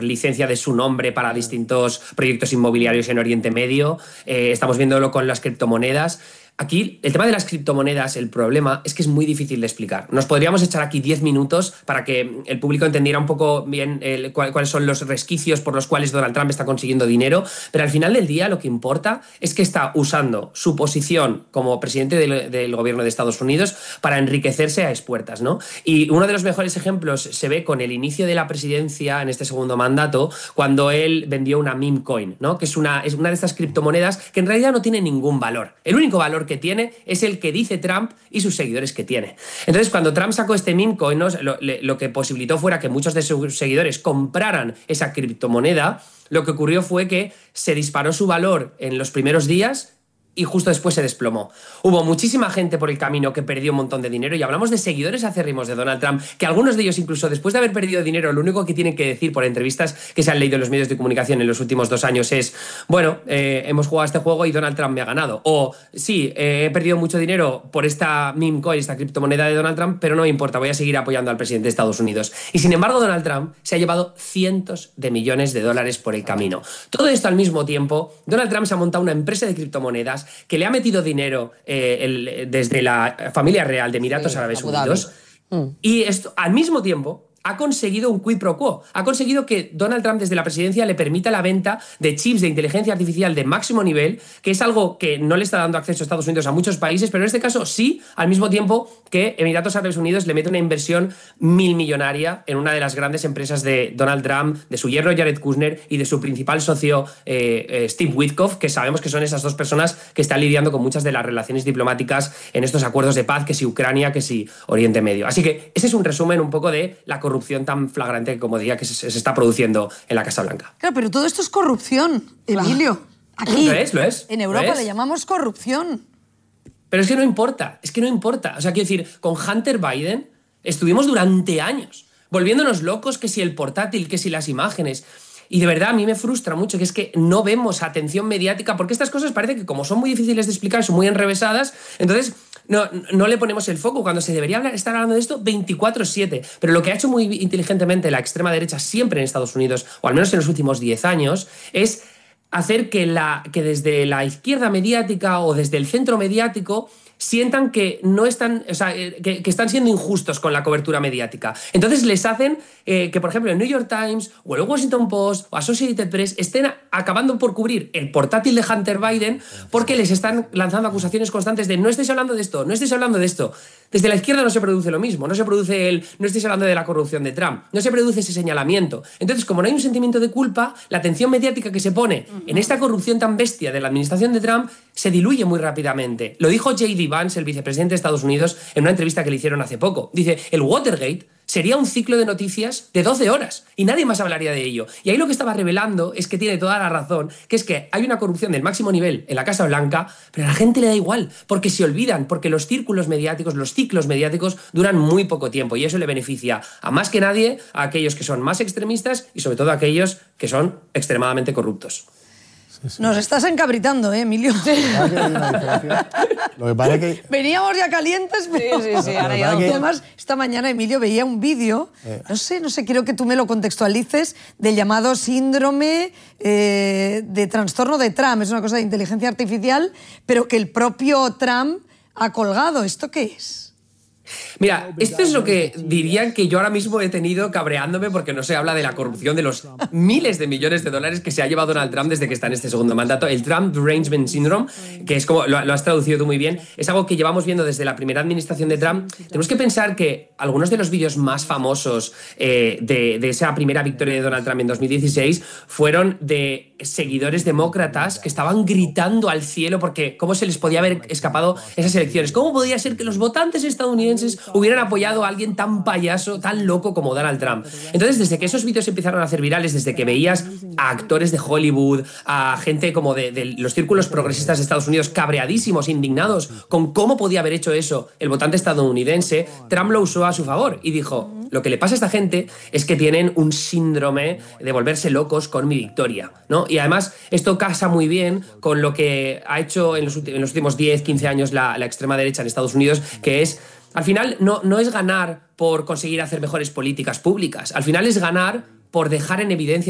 por licencia de su nombre para distintos proyectos inmobiliarios en Oriente Medio. Estamos viéndolo con las criptomonedas. Aquí, el tema de las criptomonedas, el problema es que es muy difícil de explicar. Nos podríamos echar aquí 10 minutos para que el público entendiera un poco bien cuáles son los resquicios por los cuales Donald Trump está consiguiendo dinero, pero al final del día lo que importa es que está usando su posición como presidente del gobierno de Estados Unidos para enriquecerse a expuertas, ¿no? Y uno de los mejores ejemplos se ve con el inicio de la presidencia en este segundo mandato, cuando él vendió una meme coin, ¿no? Que es una de estas criptomonedas que en realidad no tiene ningún valor. El único valor que tiene es el que dice Trump y sus seguidores que tiene. Entonces, cuando Trump sacó este meme coin, ¿no? lo que posibilitó fuera que muchos de sus seguidores compraran esa criptomoneda, lo que ocurrió fue que se disparó su valor en los primeros días y justo después se desplomó. Hubo muchísima gente por el camino que perdió un montón de dinero, y hablamos de seguidores acérrimos de Donald Trump, que algunos de ellos, incluso después de haber perdido dinero, lo único que tienen que decir por entrevistas que se han leído en los medios de comunicación en los últimos 2 años es: bueno, hemos jugado a este juego y Donald Trump me ha ganado. O sí, he perdido mucho dinero por esta meme coin, esta criptomoneda de Donald Trump, pero no me importa, voy a seguir apoyando al presidente de Estados Unidos. Y sin embargo, Donald Trump se ha llevado cientos de millones de dólares por el camino. Todo esto al mismo tiempo, Donald Trump se ha montado una empresa de criptomonedas que le ha metido dinero desde la familia real de Emiratos Árabes Unidos. Y esto, al mismo tiempo, ha conseguido un quid pro quo. Ha conseguido que Donald Trump desde la presidencia le permita la venta de chips de inteligencia artificial de máximo nivel, que es algo que no le está dando acceso a Estados Unidos a muchos países, pero en este caso sí, al mismo tiempo que Emiratos Árabes Unidos le mete una inversión millonaria en una de las grandes empresas de Donald Trump, de su yerno Jared Kushner y de su principal socio Steve Witkoff, que sabemos que son esas dos personas que están lidiando con muchas de las relaciones diplomáticas en estos acuerdos de paz, que si Ucrania, que si Oriente Medio. Así que ese es un resumen un poco de la corrupción tan flagrante, como diría, que se está produciendo en la Casa Blanca. Claro, pero todo esto es corrupción, Emilio. Aquí, lo es. En Europa le llamamos corrupción. Pero es que no importa, O sea, quiero decir, con Hunter Biden estuvimos durante años volviéndonos locos, que si el portátil, que si las imágenes. Y de verdad a mí me frustra mucho que es que no vemos atención mediática, porque estas cosas parece que como son muy difíciles de explicar, son muy enrevesadas, entonces no le ponemos el foco cuando se debería estar hablando de esto 24/7. Pero lo que ha hecho muy inteligentemente la extrema derecha siempre en Estados Unidos, o al menos en los últimos 10 años, es hacer que desde la izquierda mediática o desde el centro mediático sientan que no están, o sea, que están siendo injustos con la cobertura mediática. Entonces les hacen que, por ejemplo, el New York Times o el Washington Post o Associated Press estén acabando por cubrir el portátil de Hunter Biden, porque les están lanzando acusaciones constantes de no estáis hablando de esto, no estáis hablando de esto. Desde la izquierda no se produce lo mismo, no estáis hablando de la corrupción de Trump, no se produce ese señalamiento. Entonces, como no hay un sentimiento de culpa, la atención mediática que se pone en esta corrupción tan bestia de la administración de Trump se diluye muy rápidamente. Lo dijo J.D. Vance, el vicepresidente de Estados Unidos, en una entrevista que le hicieron hace poco. Dice, el Watergate sería un ciclo de noticias de 12 horas y nadie más hablaría de ello. Y ahí lo que estaba revelando es que tiene toda la razón, que es que hay una corrupción del máximo nivel en la Casa Blanca, pero a la gente le da igual, porque se olvidan, porque los ciclos mediáticos duran muy poco tiempo, y eso le beneficia a más que nadie a aquellos que son más extremistas y sobre todo a aquellos que son extremadamente corruptos. Nos estás encabritando, Emilio. Lo que pasa es que... Veníamos ya calientes, pero... Sí, ahora ya... Además, esta mañana Emilio veía un vídeo, no sé, quiero que tú me lo contextualices, del llamado síndrome de trastorno de Trump. Es una cosa de inteligencia artificial, pero que el propio Trump ha colgado. ¿Esto qué es? Mira, esto es lo que dirían que yo ahora mismo he tenido cabreándome porque no se habla de la corrupción de los miles de millones de dólares que se ha llevado Donald Trump desde que está en este segundo mandato. El Trump Derangement Syndrome, que es como lo has traducido tú muy bien, es algo que llevamos viendo desde la primera administración de Trump. Tenemos que pensar que algunos de los vídeos más famosos de esa primera victoria de Donald Trump en 2016 fueron de seguidores demócratas que estaban gritando al cielo porque cómo se les podía haber escapado esas elecciones. ¿Cómo podía ser que los votantes estadounidenses hubieran apoyado a alguien tan payaso, tan loco como Donald Trump? Entonces, desde que esos vídeos empezaron a hacer virales, desde que veías a actores de Hollywood, a gente como de los círculos progresistas de Estados Unidos cabreadísimos, indignados con cómo podía haber hecho eso el votante estadounidense, Trump lo usó a su favor y dijo, lo que le pasa a esta gente es que tienen un síndrome de volverse locos con mi victoria, ¿no? Y además esto casa muy bien con lo que ha hecho en los últimos 10, 15 años la extrema derecha en Estados Unidos, que es, al final, no es ganar por conseguir hacer mejores políticas públicas, al final es ganar por dejar en evidencia